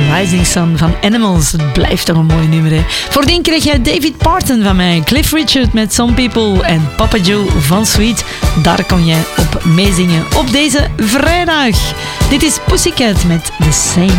Rising Sun van Animals. Het blijft toch een mooi nummer, hè? Voordien kreeg jij David Parton van mij, Cliff Richard met Some People en Papa Joe van Sweet. Daar kon jij op meezingen op deze vrijdag. Dit is Pussycat met The Same.